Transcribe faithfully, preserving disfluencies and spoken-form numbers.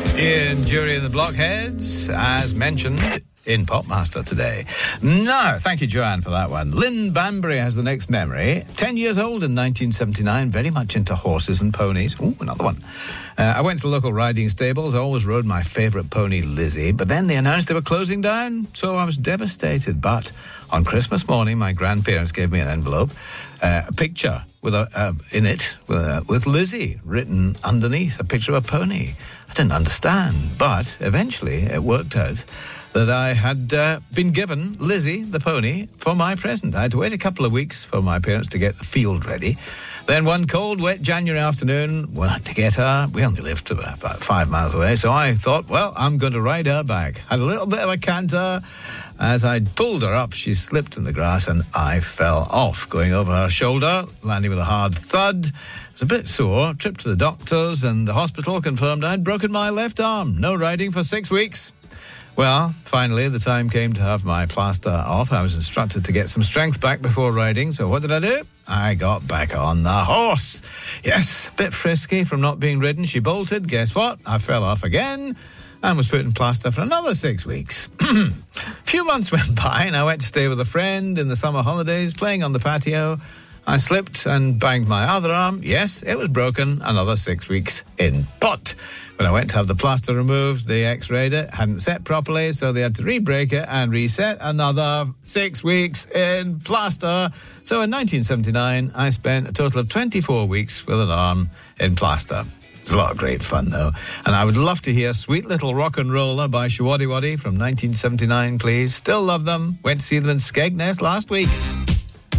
Ian Jury and the Blockheads, as mentioned in Popmaster today. No, thank you, Joanne, for that one. Lynn Banbury has the next memory. Ten years old in nineteen seventy-nine, very much into horses and ponies. Ooh, another one. Uh, I went to the local riding stables. I always rode my favourite pony, Lizzie, but then they announced they were closing down, so I was devastated. But on Christmas morning, my grandparents gave me an envelope, uh, a picture with a, uh, in it with, uh, with Lizzie written underneath, a picture of a pony. I didn't understand, but eventually it worked out that I had uh, been given Lizzie, the pony, for my present. I had to wait a couple of weeks for my parents to get the field ready. Then one cold, wet January afternoon, we had to get her. We only lived about five miles away, so I thought, well, I'm going to ride her back. Had a little bit of a canter. As I pulled her up, she slipped in the grass and I fell off, going over her shoulder, landing with a hard thud. It was a bit sore. Trip to the doctors and the hospital confirmed I'd broken my left arm. No riding for six weeks. Well, finally, the time came to have my plaster off. I was instructed to get some strength back before riding, so what did I do? I got back on the horse. Yes, a bit frisky from not being ridden. She bolted. Guess what? I fell off again and was put in plaster for another six weeks. A few months went by and I went to stay with a friend in the summer holidays, playing on the patio. I slipped and banged my other arm. Yes, it was broken. Another six weeks in pot. When I went to have the plaster removed, they x-rayed it, hadn't set properly, so they had to re-break it and reset. Another six weeks in plaster. So in nineteen seventy-nine, I spent a total of twenty-four weeks with an arm in plaster. It was a lot of great fun, though. And I would love to hear Sweet Little Rock and Roller by Shawaddy Waddy from nineteen seventy-nine, please. Still love them. Went to see them in Skegness last week.